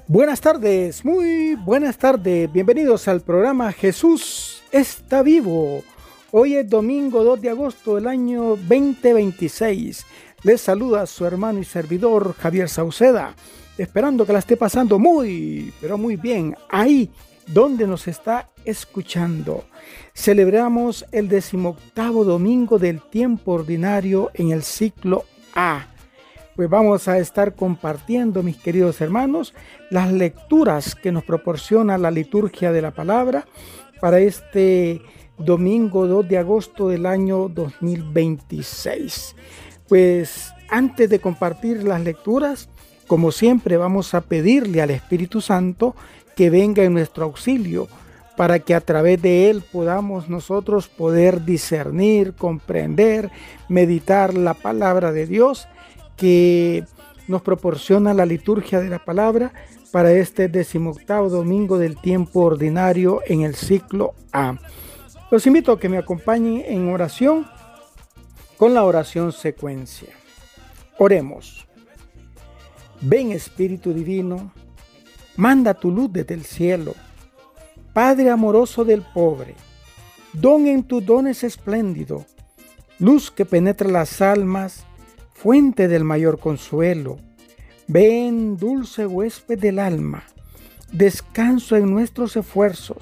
Buenas tardes, muy buenas tardes. Bienvenidos al programa Jesús está vivo. Hoy es domingo 2 de agosto del año 2026. Les saluda su hermano y servidor Javier Sauceda, esperando que la esté pasando pero muy bien ahí donde nos está escuchando. Celebramos el 18º domingo del tiempo ordinario en el ciclo A. Pues vamos a estar compartiendo, mis queridos hermanos, las lecturas que nos proporciona la liturgia de la palabra para este domingo 2 de agosto del año 2026. Pues antes de compartir las lecturas, como siempre, vamos a pedirle al Espíritu Santo que venga en nuestro auxilio para que a través de él podamos nosotros poder discernir, comprender, meditar la palabra de Dios que nos proporciona la liturgia de la palabra para este 18º domingo del tiempo ordinario en el ciclo A. Los invito a que me acompañen en oración con la oración secuencia. Oremos. Ven Espíritu Divino, manda tu luz desde el cielo. Padre amoroso del pobre, don en tus dones espléndido, luz que penetra las almas, fuente del mayor consuelo. Ven, dulce huésped del alma, descanso en nuestros esfuerzos,